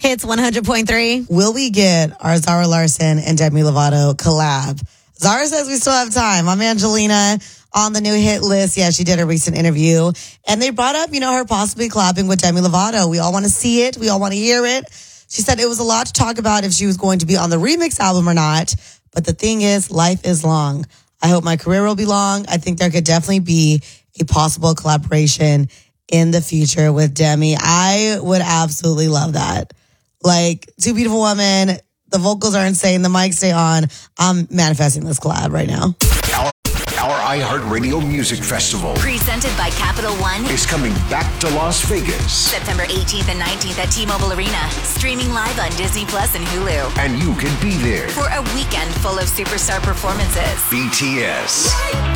Hits 100.3. Will we get our Zara Larsson and Demi Lovato collab? Zara says we still have time. I'm Angelina on the new hit list. Yeah, she did a recent interview. And they brought up, her possibly collabing with Demi Lovato. We all want to see it. We all want to hear it. She said it was a lot to talk about if she was going to be on the remix album or not. But the thing is, life is long. I hope my career will be long. I think there could definitely be a possible collaboration in the future with Demi. I would absolutely love that. Like, two beautiful women. The vocals are insane. The mics stay on. I'm manifesting this collab right now. Our iHeartRadio Music Festival, presented by Capital One, is coming back to Las Vegas. September 18th and 19th at T-Mobile Arena. Streaming live on Disney Plus and Hulu. And you can be there for a weekend full of superstar performances. BTS,